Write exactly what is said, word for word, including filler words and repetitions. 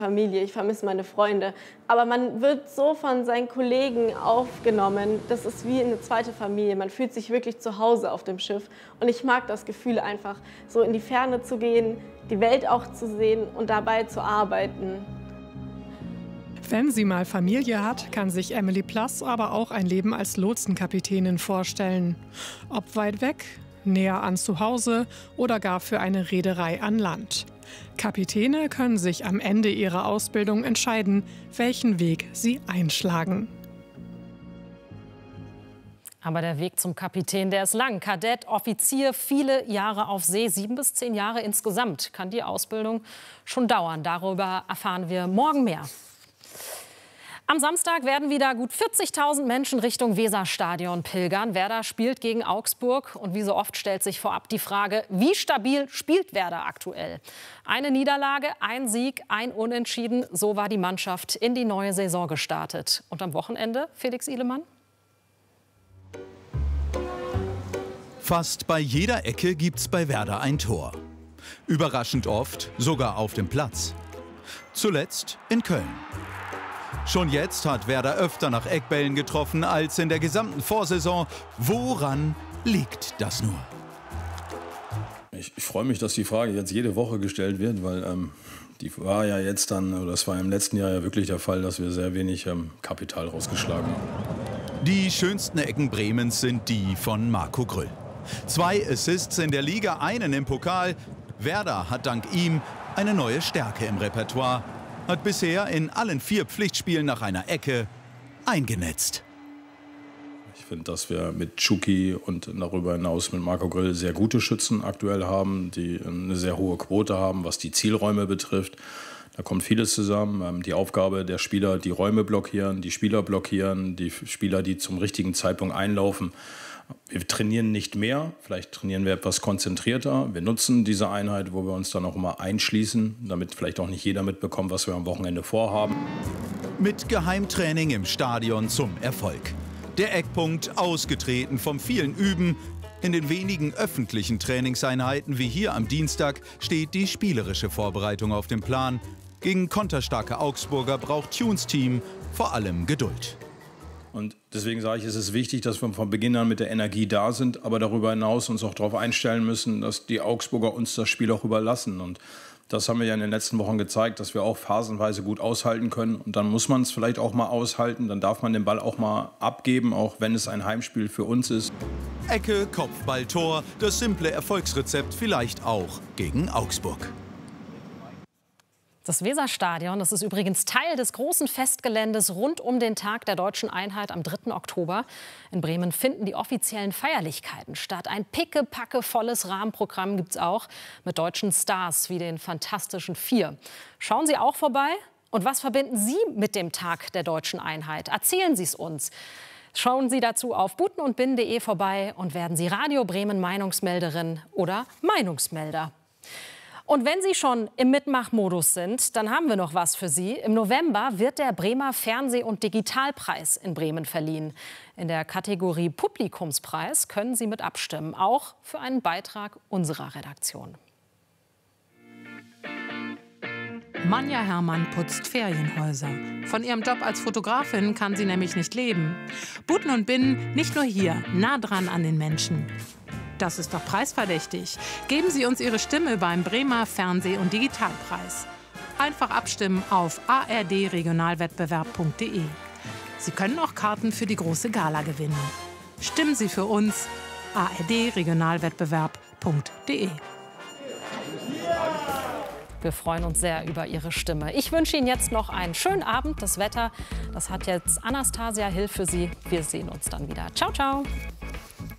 Familie, ich vermisse meine Freunde. Aber man wird so von seinen Kollegen aufgenommen, das ist wie eine zweite Familie. Man fühlt sich wirklich zu Hause auf dem Schiff. Und ich mag das Gefühl einfach, so in die Ferne zu gehen, die Welt auch zu sehen und dabei zu arbeiten. Wenn sie mal Familie hat, kann sich Emily Plass aber auch ein Leben als Lotsenkapitänin vorstellen. Ob weit weg, näher an zu Hause oder gar für eine Reederei an Land. Kapitäne können sich am Ende ihrer Ausbildung entscheiden, welchen Weg sie einschlagen. Aber der Weg zum Kapitän, der ist lang. Kadett, Offizier, viele Jahre auf See, sieben bis zehn Jahre insgesamt kann die Ausbildung schon dauern. Darüber erfahren wir morgen mehr. Am Samstag werden wieder gut vierzigtausend Menschen Richtung Weserstadion pilgern. Werder spielt gegen Augsburg. Und wie so oft stellt sich vorab die Frage, wie stabil spielt Werder aktuell? Eine Niederlage, ein Sieg, ein Unentschieden. So war die Mannschaft in die neue Saison gestartet. Und am Wochenende, Felix Ihlemann? Fast bei jeder Ecke gibt's bei Werder ein Tor. Überraschend oft sogar auf dem Platz. Zuletzt in Köln. Schon jetzt hat Werder öfter nach Eckbällen getroffen als in der gesamten Vorsaison. Woran liegt das nur? Ich, ich freue mich, dass die Frage jetzt jede Woche gestellt wird, weil ähm, die war ja jetzt dann, oder das war im letzten Jahr ja wirklich der Fall, dass wir sehr wenig ähm, Kapital rausgeschlagen haben. Die schönsten Ecken Bremens sind die von Marco Grüll. Zwei Assists in der Liga, einen im Pokal. Werder hat dank ihm eine neue Stärke im Repertoire. Hat bisher in allen vier Pflichtspielen nach einer Ecke eingenetzt. Ich finde, dass wir mit Tschuki und darüber hinaus mit Marco Grüll sehr gute Schützen aktuell haben, die eine sehr hohe Quote haben, was die Zielräume betrifft. Da kommt vieles zusammen. Die Aufgabe der Spieler, die Räume blockieren, die Spieler blockieren, die Spieler, die zum richtigen Zeitpunkt einlaufen. Wir trainieren nicht mehr, vielleicht trainieren wir etwas konzentrierter. Wir nutzen diese Einheit, wo wir uns dann auch immer einschließen, damit vielleicht auch nicht jeder mitbekommt, was wir am Wochenende vorhaben. Mit Geheimtraining im Stadion zum Erfolg. Der Eckpunkt ausgetreten vom vielen Üben. In den wenigen öffentlichen Trainingseinheiten wie hier am Dienstag steht die spielerische Vorbereitung auf dem Plan. Gegen konterstarke Augsburger braucht Tunes Team vor allem Geduld. Und deswegen sage ich, es ist wichtig, dass wir von Beginn an mit der Energie da sind, aber darüber hinaus uns auch darauf einstellen müssen, dass die Augsburger uns das Spiel auch überlassen. Und das haben wir ja in den letzten Wochen gezeigt, dass wir auch phasenweise gut aushalten können. Und dann muss man es vielleicht auch mal aushalten, dann darf man den Ball auch mal abgeben, auch wenn es ein Heimspiel für uns ist. Ecke, Kopfball, Tor, das simple Erfolgsrezept vielleicht auch gegen Augsburg. Das Weserstadion, das ist übrigens Teil des großen Festgeländes rund um den Tag der Deutschen Einheit am dritten Oktober. In Bremen finden die offiziellen Feierlichkeiten statt. Ein pickepackevolles Rahmenprogramm gibt es auch mit deutschen Stars wie den Fantastischen Vier. Schauen Sie auch vorbei. Und was verbinden Sie mit dem Tag der Deutschen Einheit? Erzählen Sie es uns. Schauen Sie dazu auf buten und bin punkt de vorbei und werden Sie Radio Bremen Meinungsmelderin oder Meinungsmelder. Und wenn Sie schon im Mitmachmodus sind, dann haben wir noch was für Sie. Im November wird der Bremer Fernseh- und Digitalpreis in Bremen verliehen. In der Kategorie Publikumspreis können Sie mit abstimmen, auch für einen Beitrag unserer Redaktion. Manja Herrmann putzt Ferienhäuser. Von ihrem Job als Fotografin kann sie nämlich nicht leben. Buten und Binnen nicht nur hier, nah dran an den Menschen. Das ist doch preisverdächtig. Geben Sie uns Ihre Stimme beim Bremer Fernseh- und Digitalpreis. Einfach abstimmen auf a r d regionalwettbewerb punkt de. Sie können auch Karten für die große Gala gewinnen. Stimmen Sie für uns, a r d regionalwettbewerb punkt de. Wir freuen uns sehr über Ihre Stimme. Ich wünsche Ihnen jetzt noch einen schönen Abend. Das Wetter, das hat jetzt Anastasia Hill für Sie. Wir sehen uns dann wieder. Ciao, ciao.